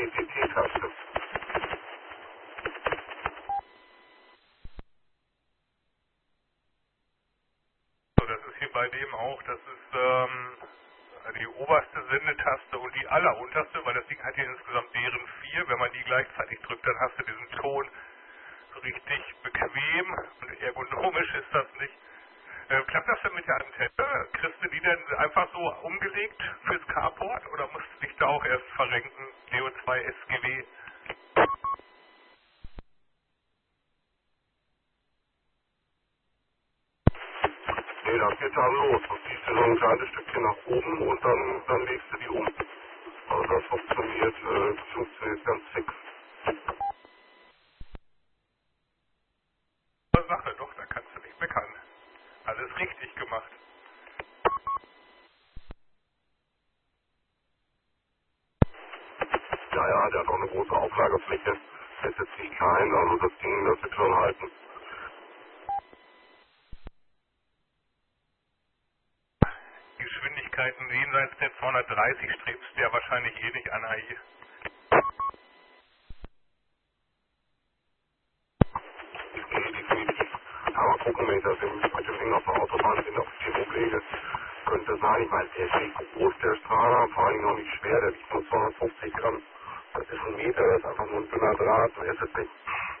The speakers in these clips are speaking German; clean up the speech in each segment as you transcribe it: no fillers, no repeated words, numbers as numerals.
ECT-Taste. So, das ist hier bei dem auch, das ist die oberste Sendetaste und die allerunterste, weil das Ding hat hier insgesamt deren 4. Wenn man die gleichzeitig drückt, dann hast du diesen Ton richtig bequem und ergonomisch ist das nicht. Klappt das denn mit der Antenne? Kriegst du die denn einfach so umgelegt fürs Carport oder musst du dich da auch erst verrenken? Neo 2 SGW. Nee, das geht dann los. Du ziehst dir so ein kleines Stückchen nach oben und dann legst du die um. Also das funktioniert ganz fix. Sache, doch, da kannst du nicht meckern. Alles richtig gemacht. Ja, der hat auch eine große Auflagefläche. Der ist jetzt nicht klein, also das Ding, das wird schon halten. Geschwindigkeiten jenseits der 230 strebst du ja wahrscheinlich eh nicht an, AI. Definitiv. Aber gucken, wenn ich das mit dem Ding auf der Autobahn bin, auf die Umwege, könnte sein, ich meine, der ist nicht groß, der Strahler, vor allem noch nicht schwer, der wiegt nur 250 Gramm. Das ist ein Meter, das ist einfach nur ein dünner Draht, mehr ist es nicht.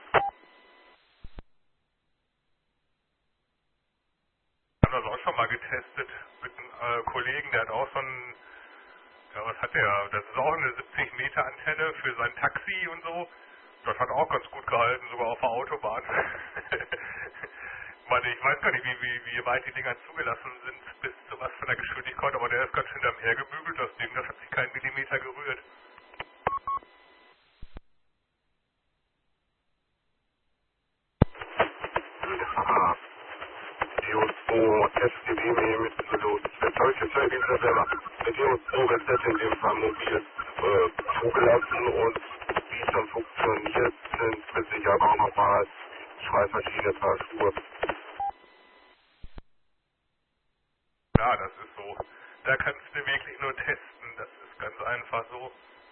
Ich habe das auch schon mal getestet mit einem Kollegen, der hat auch so ein, ja was hat der, das ist auch eine 70 Meter Antenne für sein Taxi und so. Das hat auch ganz gut gehalten, sogar auf der Autobahn. Ich weiß gar nicht, wie weit die Dinger zugelassen sind, bis zu was von der Geschwindigkeit, aber der ist ganz schön hinterm hergebügelt, das Ding, das hat sich keinen Millimeter gerührt. Haha. DO2 SGB mit, also, jetzt habe ich jetzt wieder selber. Mit DO2 wird das in dem Fall mobil zugelassen und wie es dann funktioniert, sind mit Sicherheit auch nochmal zwei verschiedene Paar Schuhe. Ja, das ist so. Da kannst du wirklich nur testen, das ist ganz einfach so.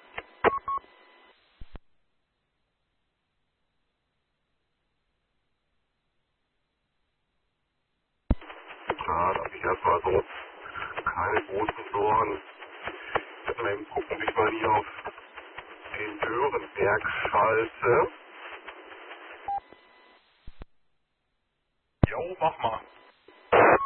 Ja, da habe ich erstmal so keine großen Sorgen. Jetzt mal eben gucken, wie ich mal hier auf den Dörenberg schalte. Jo, mach mal.